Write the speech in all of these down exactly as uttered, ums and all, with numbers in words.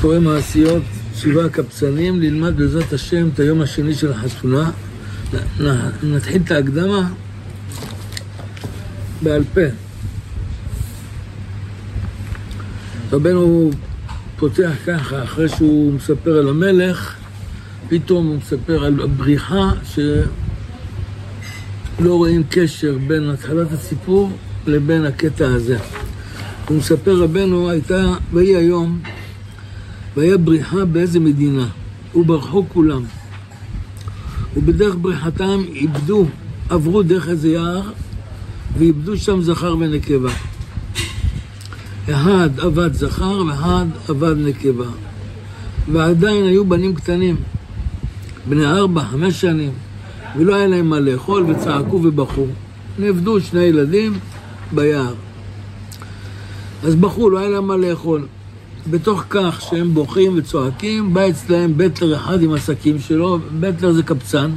קורא מעשיות שבעה קבצנים, ללמד בעזרת השם את היום השני של החתונה. נתחיל את ההקדמה בעל פה. רבנו פותח ככה, אחרי שהוא מספר על המלך, פתאום הוא מספר על הבריחה שלא רואים קשר בין התחלת הסיפור לבין הקטע הזה. הוא מספר רבנו, הייתה, ויהי היום, והיה בריחה באיזה מדינה, וברחו כולם. ובדרך בריחתם איבדו, עברו דרך איזה יער, ואיבדו שם זכר ונקבה. אחד עבד זכר ואחד עבד נקבה. ועדיין היו בנים קטנים, בני ארבע, חמש שנים, ולא היה להם מה לאכול, וצעקו ובכו. נעבדו שני ילדים ביער. אז בכו, לא היה להם מה לאכול. בתוך כך שהם בוכים וצועקים, בא אצלהם בטלר אחד עם עסקים שלו. בטלר זה קבצן.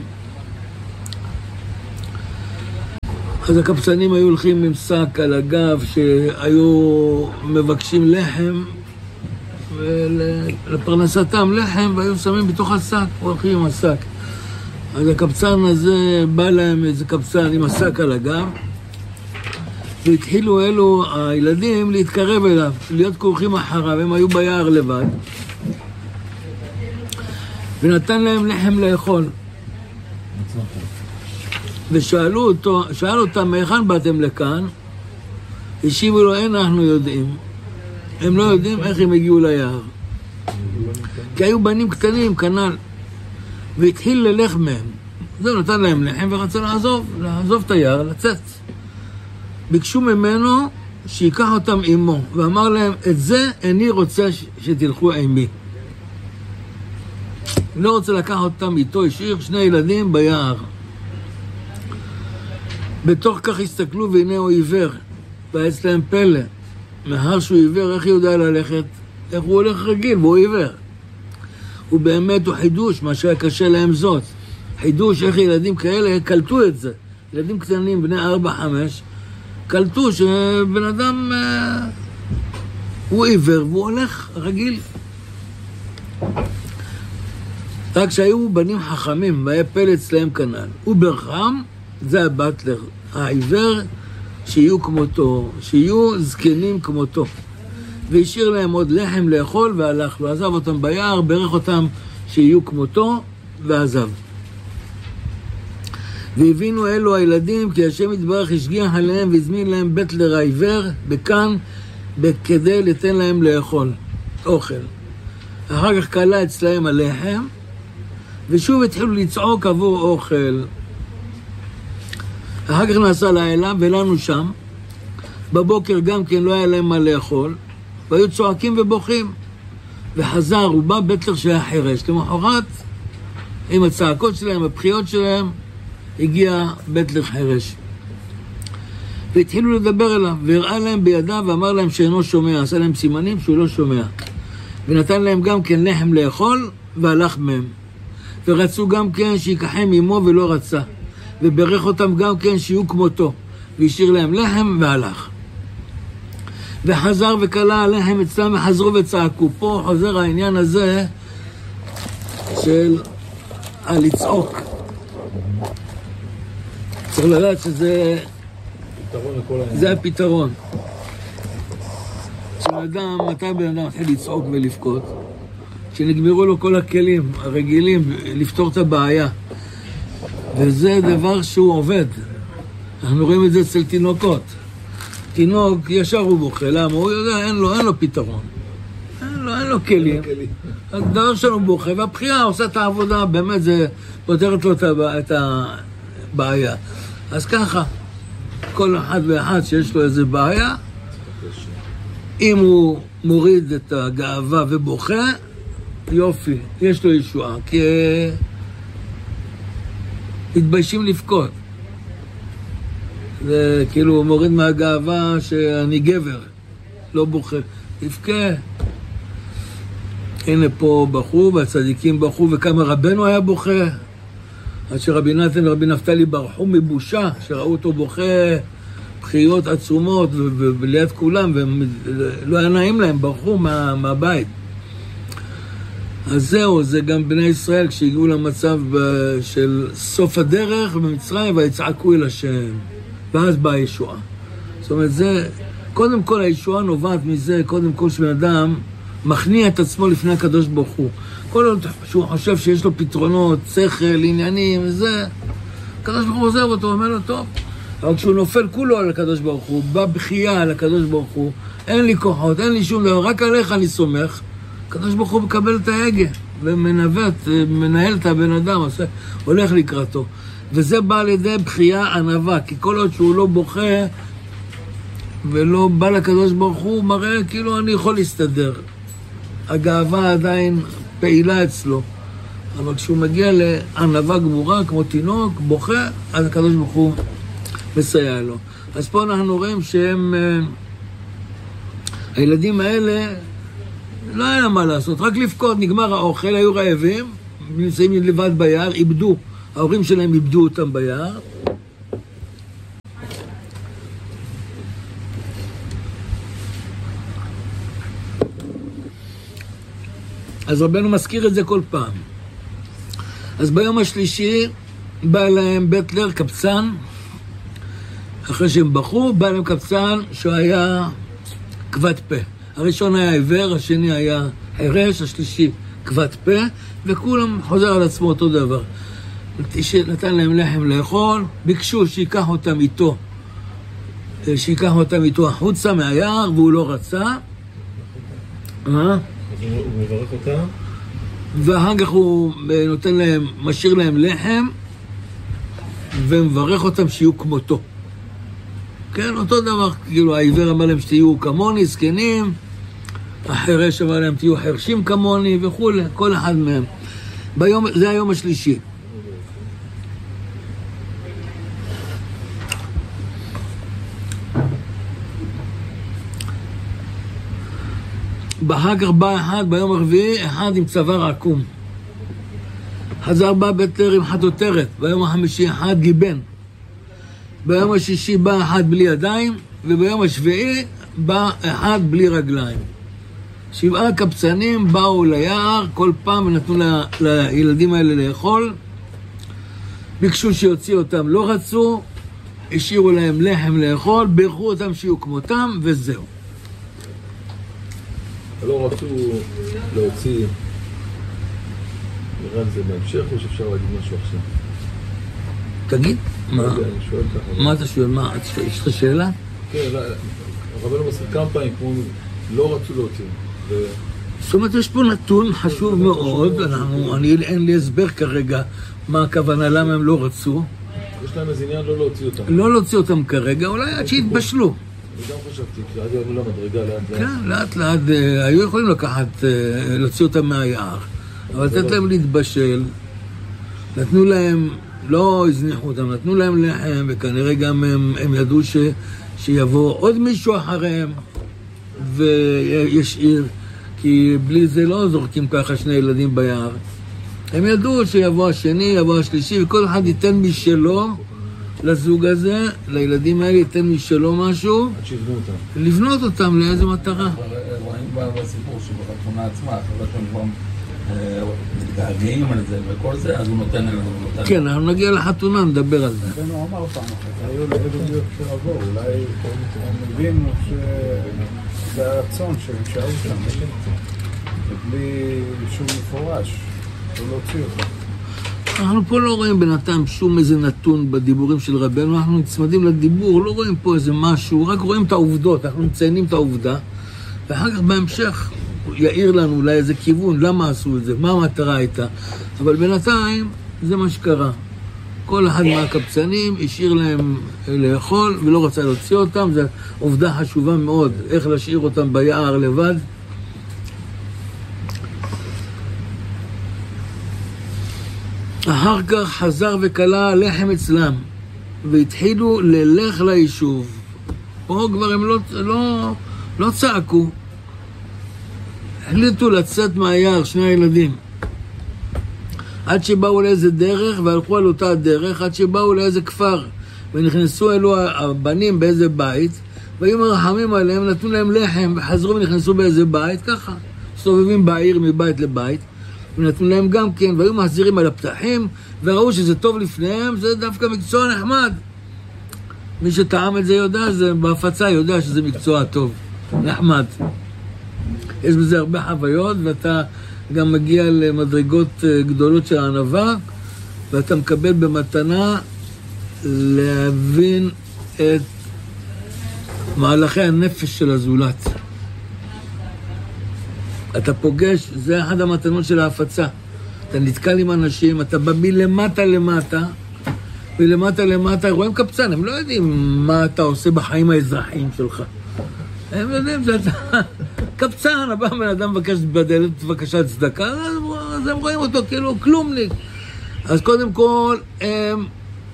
אז הקבצנים היו הולכים עם שק על הגב, שהיו מבקשים לחם, ולפרנסתם לחם, והיו שמים בתוך השק, הולכים עם השק. אז הקבצן הזה, בא להם איזה קבצן עם השק על הגב, והתחילו אלו הילדים להתקרב אליו, להיות כורכים אחריו, הם היו ביער לבד. ונתן להם לחם לאכול. ושאלו אותו, שאל אותם, מהיכן באתם לכאן? השיבו לו, אין אנחנו יודעים. הם לא יודעים איך הם הגיעו ליער. כי היו בנים קטנים, כנל. והתחיל ללך מהם. זה נתן להם לחם ורצה לעזוב, לעזוב את היער, לצאת. ביקשו ממנו שיקח אותם עמו, ואמר להם, את זה איני רוצה שתלכו עמי. לא רוצה לקח אותם איתו, השאיר שני ילדים ביער. בתוך כך הסתכלו והנה הוא עיוור, והיה אצלהם פלא. מהר שהוא עיוור, איך הוא יודע ללכת? איך הוא הולך רגיל, והוא עיוור. ובאמת הוא חידוש, מה שהיה קשה להם זאת. חידוש, איך ילדים כאלה קלטו את זה. ילדים קטנים, בני ארבע, חמש, קלטו שבן אדם אה, הוא עיוור והוא הולך רגיל. רק שהיו בנים חכמים, והיה פלא אצלהם כנל. וברחם, זה הבטלר, העיוור, שיהיו כמותו, שיהיו זקנים כמותו. והשאיר להם עוד לחם לאכול והלך, ועזב אותם ביער, ברך אותם שיהיו כמותו, ועזב. והבינו אלו הילדים כי השם יתברך השגיח עליהם והזמין להם בטלר העיוור בכאן כדי לתן להם לאכול, אוכל. אחר כך קלה אצלהם הלחם, ושוב התחילו לצעוק עבור אוכל. אחר כך נסע לאלה ולנו שם. בבוקר גם כן לא היה להם מה לאכול, והיו צועקים ובוכים. וחזר, הוא בא בטלר שהיה חירש. למחרת, עם הצעקות שלהם, הבחיות שלהם, הגיע בטלר חירש. והתחילו לדבר אליו, והראה להם בידיו ואמר להם שאינו שומע. עשה להם סימנים שהוא לא שומע. ונתן להם גם כן לחם לאכול, והלך מהם. ורצו גם כן שיקחם עמו ולא רצה. וברך אותם גם כן שיהיו כמותו. והשאיר להם לחם והלך. וחזר וקלה הלחם אצלם וחזרו וצעקו. פה חוזר העניין הזה של הלצעוק. צריך לדעת שזה זה הפתרון. כשאדם, מתי בן אדם מתחיל לצעוק ולבכות? כשנגמרו לו כל הכלים הרגילים לפתור את הבעיה. וזה דבר שהוא עובד. אנחנו רואים את זה אצל תינוקות. תינוק ישר הוא בוכה, למה? הוא יודע, אין לו, אין לו פתרון. אין לו, אין לו כלים. אז דבר שלנו בוכה, והבחירה עושה את העבודה, באמת זה פותרת לו את הבעיה. אז ככה, כל אחד ואחד שיש לו איזה בעיה, אם הוא מוריד את הגאווה ובוכה, יופי, יש לו ישועה, כי מתביישים לבכות. זה כאילו הוא מוריד מהגאווה שאני גבר, לא בוכה. יבכה. הנה פה בחו, והצדיקים בחו, וכמה רבנו היה בוכה. עד שרבי נתן ורבי נפתלי ברחו מבושה, שראו אותו בוכה בחיות עצומות וליד כולם, ולא היה נעים להם, ברחו מה, מהבית. אז זהו, זה גם בני ישראל כשהגיעו למצב של סוף הדרך במצרים ויצעקו אל השם, ואז באה הישועה. זאת אומרת, זה, קודם כל הישועה נובעת מזה, קודם כל שבן אדם מכניע את עצמו לפני הקדוש ברוך הוא. כל עוד שהוא חושב שיש לו פתרונות, שכל, עניינים, זה, הקדוש ברוך הוא עוזב אותו, אומר לו, טוב. אבל כשהוא נופל כולו על הקדוש ברוך הוא, בא בחייה על הקדוש ברוך הוא, אין לי כוחות, אין לי שום דבר, רק עליך אני סומך, הקדוש ברוך הוא מקבל את ההגה, ומנווט, מנהל את הבן אדם, עושה, הולך לקראתו. וזה בא על ידי בחייה ענווה, כי כל עוד שהוא לא בוכה, ולא בא לקדוש ברוך הוא, מראה כאילו אני יכול להסתדר. הגאווה עדיין פעילה אצלו. אבל כשהוא מגיע לענווה גמורה, כמו תינוק, בוכה, אז הקדוש ברוך הוא מסייע לו. אז פה אנחנו רואים שהם, הילדים האלה, לא היה מה לעשות, רק לפקוד, נגמר האוכל, היו רעבים, נמצאים לבד ביער, איבדו, ההורים שלהם איבדו אותם ביער. אז רבנו מזכיר את זה כל פעם. אז ביום השלישי בא להם בטלר קבצן, אחרי שהם בחרו, בא להם קבצן שהוא היה כבד פה. הראשון היה עיוור, השני היה חירש, השלישי כבד פה, וכולם חוזר על עצמו אותו דבר. נתן להם לחם לאכול, ביקשו שיקח אותם איתו, שיקח אותם איתו החוצה מהיער, והוא לא רצה. מה? הוא מברך אותם? ואחר כך הוא נותן להם, משאיר להם לחם, ומברך אותם שיהיו כמותו. כן, אותו דבר, כאילו העיוור אמר להם שתהיו כמוני, זקנים, החירש אמר להם תהיו חרשים כמוני וכו', כל אחד מהם. ביום, זה היום השלישי. אחר כך בא אחד ביום הרביעי, אחד עם צוואר עקום. חזר בא בטלר עם חטוטרת, ביום החמישי אחד גיבן. ביום השישי בא אחד בלי ידיים, וביום השביעי בא אחד בלי רגליים. שבעה קבצנים באו ליער, כל פעם ונתנו ל, לילדים האלה לאכול. ביקשו שיוציא אותם, לא רצו, השאירו להם לחם לאכול, בירכו אותם שיהיו כמותם, וזהו. לא רצו להוציא, נראה זה בהמשך, או שאפשר להגיד משהו עכשיו? תגיד, מה? אני שואל ככה. מה אתה שואל? מה? יש לך שאלה? כן, רבנו מסר כמה פעמים, כמו לא רצו להוציא. זאת אומרת, יש פה נתון חשוב מאוד, אני אין לי הסבר כרגע מה הכוונה, למה הם לא רצו. יש להם איזה עניין לא להוציא אותם. לא להוציא אותם כרגע, אולי עד שהתבשלו. אני גם חשבתי, כי עד יענו למדרגה לאט לאט. כן, לאט לאט, היו יכולים לקחת, להוציא אותם מהיער, אבל לתת להם להתבשל, נתנו להם, לא הזניחו אותם, נתנו להם לחם, וכנראה גם הם, הם ידעו ש, שיבוא עוד מישהו אחריהם, וישאיר, כי בלי זה לא זורקים ככה שני ילדים ביער. הם ידעו שיבוא השני, יבוא השלישי, וכל אחד ייתן משלו לזוג הזה, לילדים האלה ייתן משלו משהו, עד שיבנו אותם. לבנות אותם לאיזו מטרה. רואים בסיפור שבחתונה עצמה, אחרי שהם כבר מתגעגעים על זה וכל זה, אז הוא נותן להם. כן, אנחנו נגיע לחתונה, נדבר על זה. רבנו אמר פעם אחת, היו לזה בדיוק שרבו, אולי הם הבינו שזה הרצון שהם שערו שם, ובלי שום מפורש, לא להוציא אותם. אנחנו פה לא רואים בינתיים שום איזה נתון בדיבורים של רבנו, אנחנו נצמדים לדיבור, לא רואים פה איזה משהו, רק רואים את העובדות, אנחנו מציינים את העובדה, ואחר כך בהמשך יעיר לנו אולי איזה כיוון, למה עשו את זה, מה המטרה הייתה, אבל בינתיים זה מה שקרה. כל אחד מהקבצנים השאיר להם לאכול ולא רצה להוציא אותם, זו עובדה חשובה מאוד, איך להשאיר אותם ביער לבד. אחר כך חזר וקלה לחם אצלם, והתחילו ללך ליישוב. פה כבר הם לא, לא, לא צעקו. החליטו לצאת מהיער, שני הילדים. עד שבאו לאיזה דרך, והלכו על אותה דרך, עד שבאו לאיזה כפר. ונכנסו אלו הבנים באיזה בית, והיו מרחמים עליהם, נתנו להם לחם, וחזרו ונכנסו באיזה בית, ככה. סובבים בעיר מבית לבית. ונתנו להם גם כן, והיו מחזירים על הפתחים, וראו שזה טוב לפניהם, זה דווקא מקצוע נחמד. מי שטעם את זה יודע, זה בהפצה יודע שזה מקצוע טוב, נחמד. יש בזה הרבה חוויות, ואתה גם מגיע למדרגות גדולות של הענווה, ואתה מקבל במתנה להבין את מהלכי הנפש של הזולת. אתה פוגש, זה אחד המתנות של ההפצה. אתה נתקל עם אנשים, אתה בא מלמטה למטה, ולמטה למטה רואים קפצן, הם לא יודעים מה אתה עושה בחיים האזרחיים שלך. הם יודעים שאתה קפצן, הבא בן אדם מבקש בדלת, בבקשת צדקה, אז הם רואים אותו כאילו כלומניק. אז קודם כל, הם...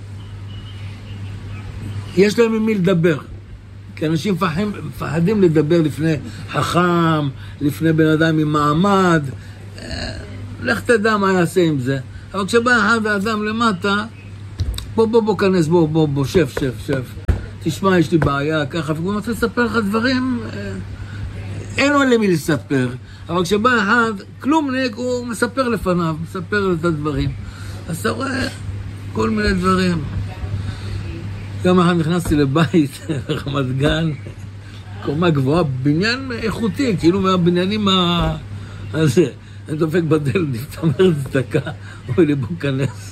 יש להם עם מי לדבר. כי אנשים מפחדים, מפחדים לדבר לפני חכם, לפני בן אדם עם מעמד. לך תדע מה יעשה עם זה. אבל כשבא אחד האדם למטה, בוא בוא בוא כנס, בוא בוא בוא, שף שף שף. תשמע, יש לי בעיה, ככה, והוא רוצה לספר לך דברים, אין לו למי לספר. אבל כשבא אחד, כלומניק, הוא מספר לפניו, מספר את הדברים. אז אתה רואה כל מיני דברים. יום אחד נכנסתי לבית, רמת גן, קומה גבוהה, בניין איכותי, כאילו מהבניינים ה... הזה. אני דופק בדל, נפתמר צדקה, הוא אומר לי, בוא כנס.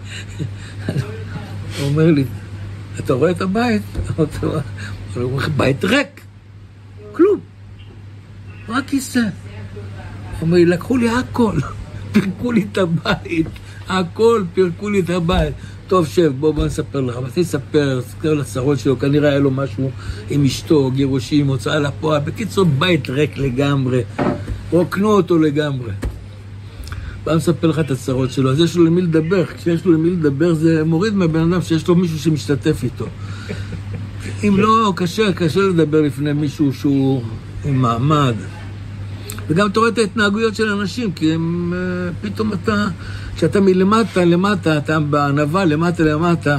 הוא אומר לי, אתה רואה את הבית? הוא אומר, בית ריק, כלום, רק כיסא. הוא אומר לי, לקחו לי הכל, פירקו לי את הבית, הכל פירקו לי את הבית. טוב, שב, בוא בוא נספר לך, אבל תספר, תספר לצרות שלו, כנראה היה לו משהו עם אשתו, גירושים, הוצאה לפועל, בקיצור בית ריק לגמרי, רוקנו אותו לגמרי. בוא נספר לך את הצרות שלו, אז יש לו למי לדבר, כשיש לו למי לדבר זה מוריד מהבן אדם שיש לו מישהו שמשתתף איתו. אם לא, קשה, קשה לדבר לפני מישהו שהוא עם מעמד. וגם אתה רואה את ההתנהגויות של אנשים, כי הם פתאום אתה, כשאתה מלמטה למטה, אתה בענווה למטה למטה,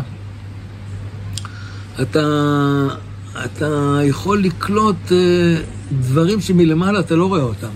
אתה, אתה יכול לקלוט דברים שמלמעלה אתה לא רואה אותם.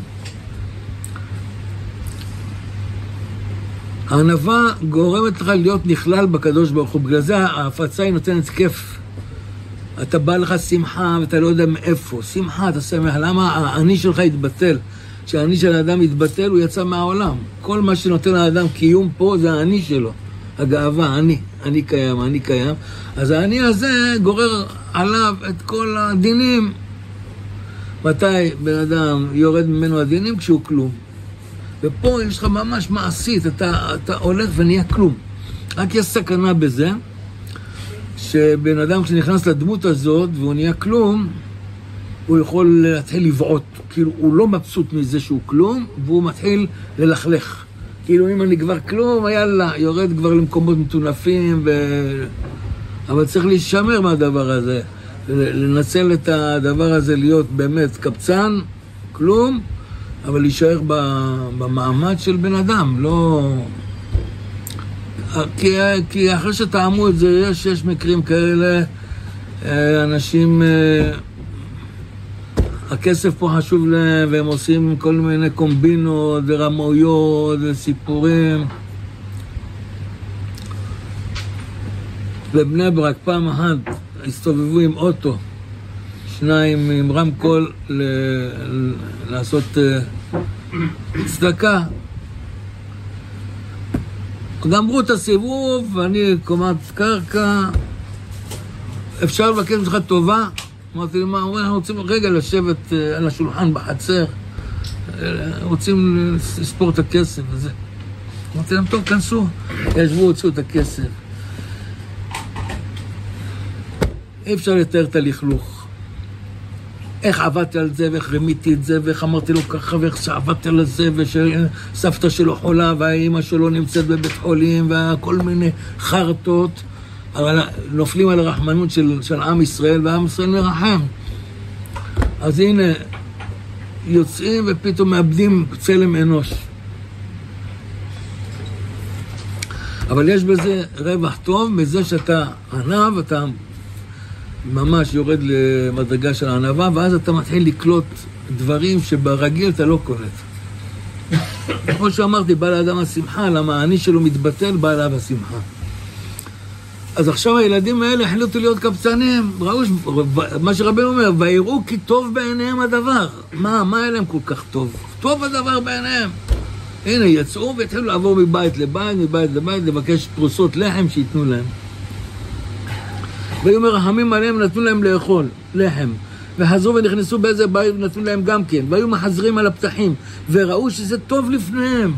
הענווה גורמת לך להיות נכלל בקדוש ברוך הוא, בגלל זה ההפצה היא נותנת כיף. אתה בא לך שמחה ואתה לא יודע מאיפה, שמחה, אתה שמח, למה האני שלך יתבטל? כשהאני של האדם יתבטל, הוא יצא מהעולם. כל מה שנותן לאדם קיום פה זה האני שלו. הגאווה, אני, אני קיים, אני קיים. אז האני הזה גורר עליו את כל הדינים. מתי בן אדם יורד ממנו הדינים? כשהוא כלום. ופה יש לך ממש מעשית, אתה, אתה הולך ונהיה כלום. רק יש סכנה בזה, שבן אדם כשנכנס לדמות הזאת והוא נהיה כלום, הוא יכול להתחיל לבעוט, כאילו הוא לא מבסוט מזה שהוא כלום, והוא מתחיל ללכלך. כאילו אם אני כבר כלום, יאללה, יורד כבר למקומות מטונפים, ו... אבל צריך להישמר מהדבר הזה, לנצל את הדבר הזה להיות באמת קבצן, כלום, אבל להישאר במעמד של בן אדם, לא... כי, כי אחרי שטעמו את זה, יש, יש מקרים כאלה, אנשים... הכסף פה חשוב להם, והם עושים כל מיני קומבינות, ורמויות, וסיפורים. בבני ברק פעם אחת הסתובבו עם אוטו, שניים עם רמקול ל... לעשות uh, צדקה. גמרו את הסיבוב, ואני קומת קרקע, אפשר לבקש ממך טובה? אמרתי לי, מה, אנחנו רוצים רגע לשבת על השולחן בחצר, רוצים לספור את הכסף וזה. אמרתי להם, טוב, כנסו. ישבו, הוציאו את הכסף. אי אפשר לתאר את הלכלוך. איך עבדתי על זה, ואיך רמיתי את זה, ואיך אמרתי לו ככה, ואיך שעבדתי על זה, ושסבתא שלו חולה, והאמא שלו נמצאת בבית חולים, וכל מיני חרטות. אבל נופלים על הרחמנות של, של עם ישראל, ועם ישראל מרחם. אז הנה, יוצאים ופתאום מאבדים צלם אנוש. אבל יש בזה רווח טוב, בזה שאתה ענב, אתה ממש יורד למדרגה של הענבה, ואז אתה מתחיל לקלוט דברים שברגיל אתה לא קולט. כמו שאמרתי, בא לאדם השמחה, למה העני שלו מתבטל, בא אליו השמחה. אז עכשיו הילדים האלה החליטו להיות קבצנים, ראו מה שרבנו אומר, ויראו כי טוב בעיניהם הדבר. מה, מה היה להם כל כך טוב? טוב הדבר בעיניהם. הנה, יצאו והתחילו לעבור מבית לבית, מבית לבית, לבקש פרוסות לחם שיתנו להם. והיו מרחמים עליהם, נתנו להם לאכול, לחם. וחזרו ונכנסו באיזה בית ונתנו להם גם כן. והיו מחזרים על הפתחים, וראו שזה טוב לפניהם.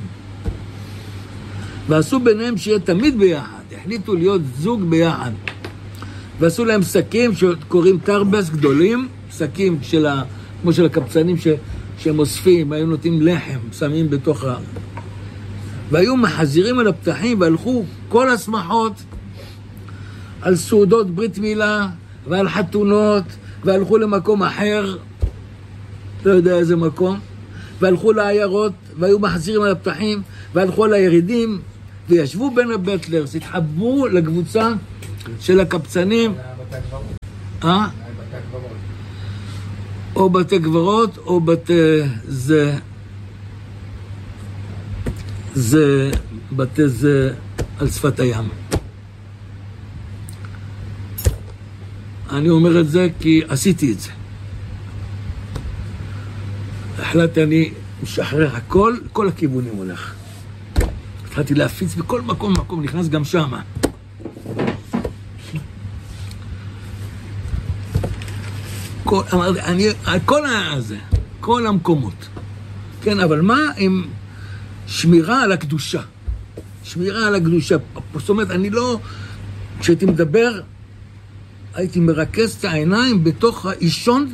ועשו ביניהם שיהיה תמיד ביחד. החליטו להיות זוג ביחד. ועשו להם שקים שקוראים תרבס גדולים, שקים של ה... כמו של הקבצנים ש... שהם אוספים, היו נותנים לחם, שמים בתוך ה... והיו מחזירים על הפתחים והלכו כל השמחות על סעודות ברית מילה ועל חתונות, והלכו למקום אחר, לא יודע איזה מקום, והלכו לעיירות והיו מחזירים על הפתחים והלכו על הירידים וישבו בין הבטלרס, התחברו לקבוצה של הקבצנים. אה? או בתי גברות או בתי זה זה בתי זה על שפת הים. אני אומר את זה כי עשיתי את זה. החלטתי אני משחרר הכל, כל הכיוונים הולך. התחלתי להפיץ בכל מקום מקום, נכנס גם שמה. כל, אני, כל הזה, כל המקומות. כן, אבל מה עם שמירה על הקדושה? שמירה על הקדושה. זאת אומרת, אני לא, כשהייתי מדבר, הייתי מרכז את העיניים בתוך האישון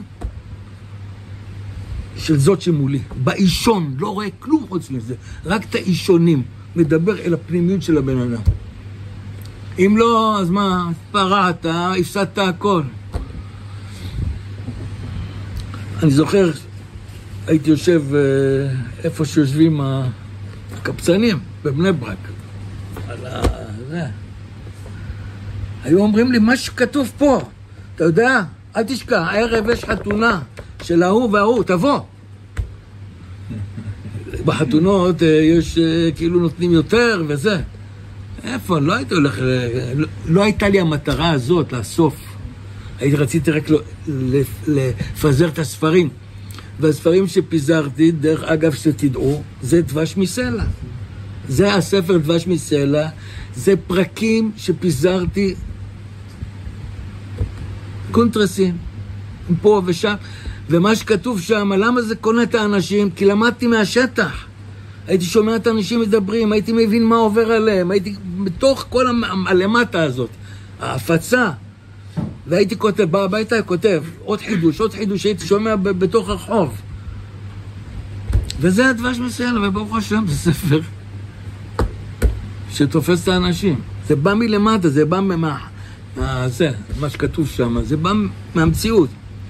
של זאת שמולי. באישון, לא רואה כלום חוץ מזה. רק את האישונים. מדבר אל הפנימיות של הבן אדם. אם לא, אז מה? פרעת, הפסדת הכל. אני זוכר, הייתי יושב איפה שיושבים הקבצנים, בבני ברק. על זה. היו אומרים לי, מה שכתוב פה, אתה יודע, אל תשכח, הערב יש חתונה של ההוא וההוא, תבוא. בחתונות יש כאילו נותנים יותר וזה. איפה? לא הייתי הולך, לא, לא הייתה לי המטרה הזאת לאסוף. הייתי רציתי רק לפזר את הספרים. והספרים שפיזרתי, דרך אגב שתדעו, זה דבש מסלע. זה הספר דבש מסלע, זה פרקים שפיזרתי קונטרסים, פה ושם. ומה שכתוב שם, למה זה קונה את האנשים? כי למדתי מהשטח. הייתי שומע את האנשים מדברים, הייתי מבין מה עובר עליהם, הייתי בתוך כל הלמטה הזאת, ההפצה. והייתי כותב, בא הביתה, כותב, עוד חידוש, עוד חידוש, הייתי שומע ב- בתוך הרחוב. וזה הדבש מסלע, וברוך השם, זה ספר שתופס את האנשים. זה בא מלמטה, זה בא מה, מה, זה, מה שכתוב שם, זה בא מהמציאות.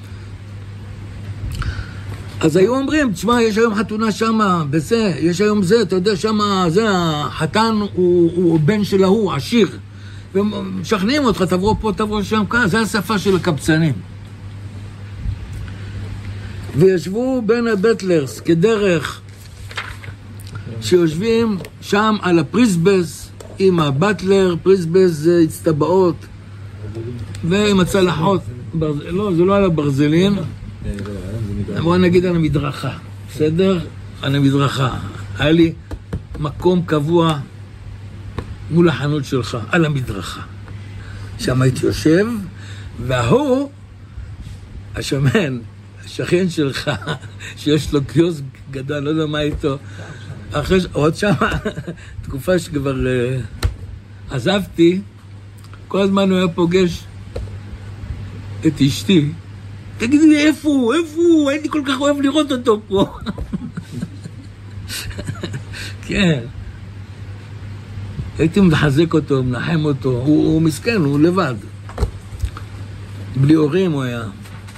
אז היו אומרים, תשמע, יש היום חתונה שמה, בזה, יש היום זה, אתה יודע, שמה, זה, החתן הוא, הוא בן של ההוא, עשיר. ומשכנעים אותך, תבוא פה, תבוא שם, כאן, זה השפה של הקבצנים. וישבו בין הבטלרס, כדרך שיושבים שם על הפריסבס, עם הבטלר, פריסבס זה הצטבעות, ועם הצלחות, לא, זה לא על הברזלין, בוא נגיד על המדרכה, בסדר? על המדרכה. היה לי מקום קבוע מול החנות שלך, על המדרכה. שם הייתי יושב, והוא, השמן, השכן שלך, שיש לו קיוסק גדול, לא יודע מה איתו, אחרי ש... עוד שם, תקופה שכבר uh, עזבתי, כל הזמן הוא היה פוגש את אשתי, תגידי לי, איפה הוא? איפה הוא? הייתי כל כך אוהב לראות אותו פה. כן. הייתי מחזק אותו, מנחם אותו. הוא, הוא מסכן, הוא לבד. בלי הורים הוא היה.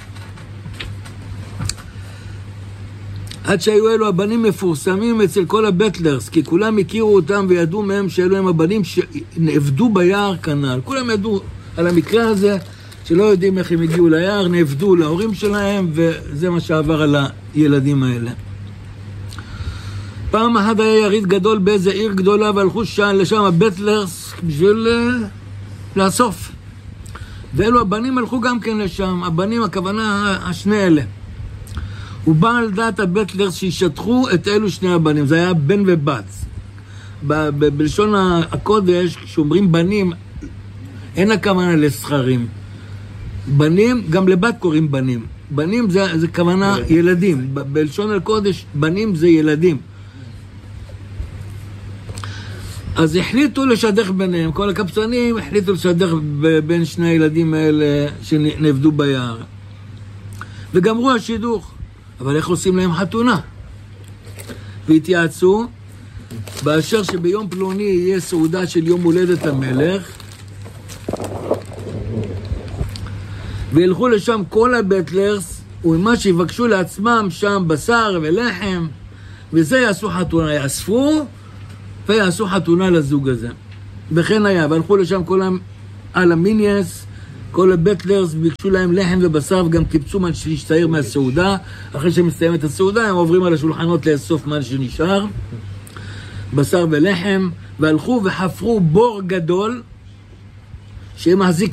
עד שהיו אלו הבנים מפורסמים אצל כל הבטלרס, כי כולם הכירו אותם וידעו מהם שאלו הם הבנים שנעבדו ביער כנל. כולם ידעו על המקרה הזה, שלא יודעים איך הם הגיעו ליער, נעבדו להורים שלהם, וזה מה שעבר על הילדים האלה. פעם אחת היה יריד גדול באיזה עיר גדולה, והלכו שם, לשם הבטלרס בשביל לאסוף. ואלו הבנים הלכו גם כן לשם, הבנים, הכוונה השני אלה. הוא בא על דעת הבטלרס שישטחו את אלו שני הבנים, זה היה בן ובת. ב- ב- בלשון הקודש, כשאומרים בנים, אין הכוונה לסחרים. בנים, גם לבת קוראים בנים. בנים זה, זה כוונה ילדים. ב- בלשון הקודש, בנים זה ילדים. אז החליטו לשדך ביניהם, כל הקפצנים החליטו לשדך ב- בין שני הילדים האלה שנעבדו ביער. וגמרו השידוך. אבל איך עושים להם חתונה? והתייעצו, באשר שביום פלוני יהיה סעודה של יום הולדת המלך, וילכו לשם כל הבטלרס, ומה שיבקשו לעצמם שם בשר ולחם, וזה יעשו חתונה, יאספו ויעשו חתונה לזוג הזה. וכן היה, והלכו לשם כל המיניאס, כל הבטלרס, ביקשו להם לחם ובשר, וגם קיבצו מה שישתער מהסעודה. אחרי שמסתיים את הסעודה, הם עוברים על השולחנות לאסוף מה שנשאר, בשר ולחם, והלכו וחפרו בור גדול, שמחזיק